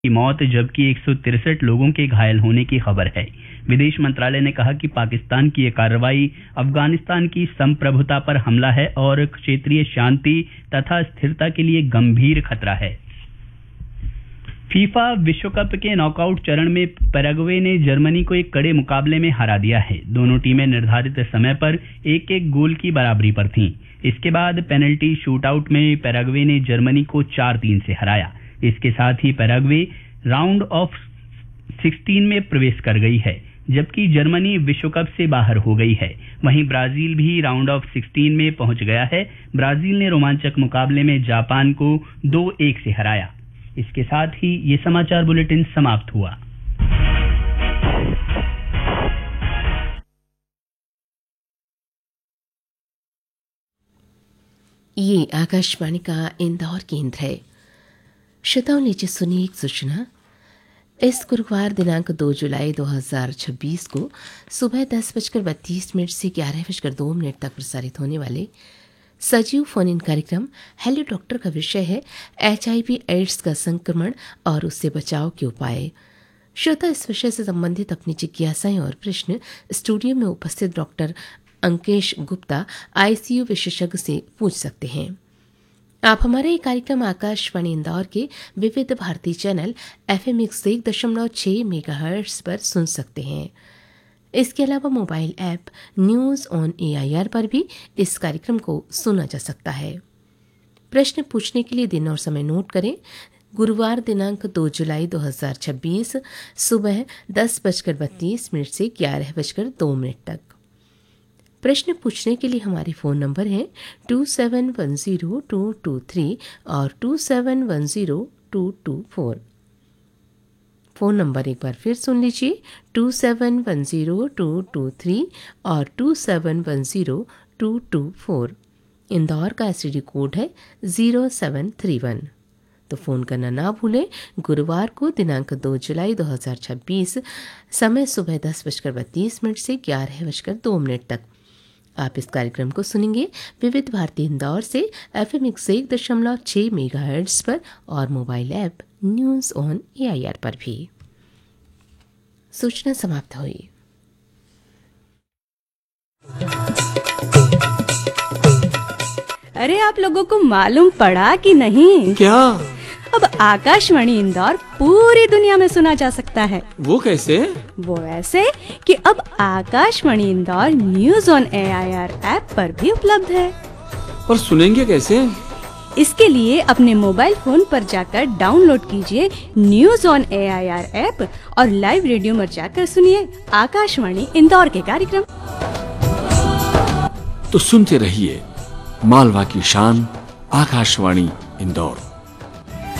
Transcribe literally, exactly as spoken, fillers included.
की मौत जबकि एक सौ तिरसठ लोगों के घायल होने की खबर है। विदेश मंत्रालय ने कहा कि पाकिस्तान की यह कार्रवाई अफगानिस्तान की संप्रभुता पर हमला है और क्षेत्रीय शांति तथा स्थिरता के लिए गंभीर खतरा है। फीफा विश्व कप के नॉकआउट चरण में पैराग्वे ने जर्मनी को एक कड़े मुकाबले में हरा दिया है। दोनों टीमें निर्धारित समय पर एक एक गोल की बराबरी पर थीं। इसके बाद पेनल्टी शूटआउट में पैराग्वे ने जर्मनी को चार तीन से हराया। इसके साथ ही पैराग्वे राउंड ऑफ सिक्सटीन में प्रवेश कर गई है, जबकि जर्मनी विश्व कप से बाहर हो गई है। वहीं ब्राजील भी राउंड ऑफ सिक्सटीन में पहुंच गया है। ब्राजील ने रोमांचक मुकाबले में जापान को दो एक से हराया। इसके साथ ही ये समाचार बुलेटिन समाप्त हुआ। ये आकाशवाणी का इंदौर केंद्र है। श्रोताओं, नीचे सुनिए एक सूचना। इस गुरुवार दिनांक दो जुलाई दो हज़ार छब्बीस को सुबह दस बजकर बत्तीस मिनट से ग्यारह बजकर दो मिनट तक प्रसारित होने वाले सजीव फोन इन कार्यक्रम हेलो डॉक्टर का विषय है एचआईवी एड्स का संक्रमण और उससे बचाव के उपाय। श्रोता इस विषय से संबंधित अपनी जिज्ञासाएं और प्रश्न स्टूडियो में उपस्थित डॉक्टर अंकेश गुप्ता आईसीयू विशेषज्ञ से पूछ सकते हैं। आप हमारे ये कार्यक्रम आकाशवाणी इंदौर के विविध भारती चैनल एफएम एक सौ एक दशमलव छह मेगाहर्ट्ज पर सुन सकते हैं। इसके अलावा mobile app news on AIR पर भी इस कार्यक्रम को सुना जा सकता है। प्रश्न पूछने के लिए दिन और समय नोट करें। गुरुवार दिनांक दो जुलाई दो हज़ार छब्बीस सुबह दस बजकर बत्तीस मिनट से ग्यारह बजकर दो मिनट तक। प्रश्न पूछने के लिए हमारे फ़ोन नंबर हैं to seven one zero two to three और to seven one zero two to four. Phone number एक बार फिर सुन लीजिए, to seven one zero two to three और to seven one zero two to four. Indore का STD code है zero seven three one. तो phone करना ना भूलें। गुरुवार को दिनांक दो जुलाई दो हज़ार छब्बीस समय सुबह दस बजकर बत्तीस मिनट से ग्यारह बजकर दो मिनट तक। आप इस कार्यक्रम को सुनेंगे विविध भारती इंदौर से एफएम एक सौ एक दशमलव छह मेगाहर्ट्ज पर और mobile app news on AIR पर भी। सूचना समाप्त हुई। अरे आप लोगों को मालूम पड़ा कि नहीं? क्या? अब आकाशवाणी इंदौर पूरी दुनिया में सुना जा सकता है। वो कैसे? वो ऐसे कि अब Akashvani Indore news on AIR app पर भी उपलब्ध है। पर सुनेंगे कैसे? इसके लिए अपने मोबाइल फोन पर जाकर डाउनलोड कीजिए न्यूज ऑन एआईआर ऐप और लाइव रेडियो में जाकर सुनिए आकाशवाणी इंदौर के कार्यक्रम। तो सुनते रहिए मालवा की शान आकाशवाणी इंदौर।